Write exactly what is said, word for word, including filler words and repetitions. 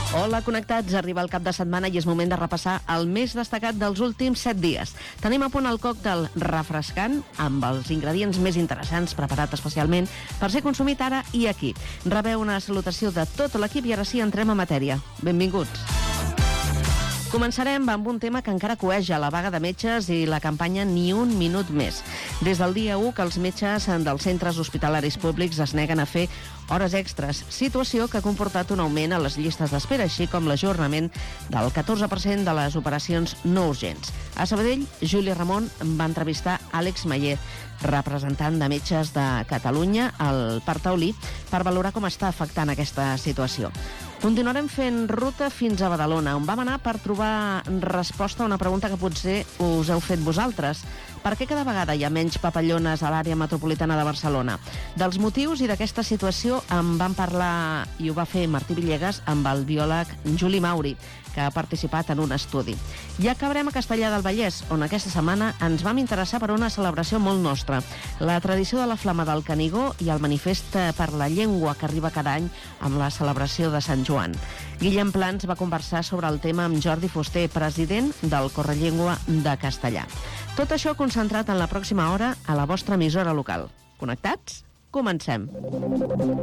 Hola, connectats. Arriba el cap de setmana i és moment de repassar el més destacat dels últims set dies. Tenim a punt el còctel refrescant amb els ingredients més interessants preparat especialment per ser consumit ara i aquí. Rebeu una salutació de tot l'equip i ara sí entrem a matèria. Benvinguts. Començarem amb un tema que encara coeja la vaga de metges i la campanya Ni un minut més. Des del dia u que els metges dels centres hospitalaris públics es neguen a fer hores extres, situació que ha comportat un augment a les llistes d'espera, així com l'ajornament del catorze per cent de les operacions no urgents. A Sabadell, Júlia Ramon va entrevistar Àlex Mayer, representant de Metges de Catalunya, al Parc Taulí, per valorar com està afectant aquesta situació. Continuarem fent ruta fins a Badalona, on vam anar per trobar resposta a una pregunta que potser us heu fet vosaltres. Per què cada vegada hi ha menys papallones a l'àrea metropolitana de Barcelona? Dels motius i d'aquesta situació en van parlar, i ho va fer Martí Villegas, amb el biòleg Juli Mauri, que ha participat en un estudi. I acabarem a Castellar del Vallès, on aquesta setmana ens vam interessar per una celebració molt nostra, la tradició de la Flama del Canigó i el manifest per la llengua que arriba cada any amb la celebració de Sant Joan. Guillem Plans va conversar sobre el tema amb Jordi Fuster, president del Correllengua de Castellar. Tot això concentrat en la pròxima hora a la vostra emissora local. Connectats? Comencem.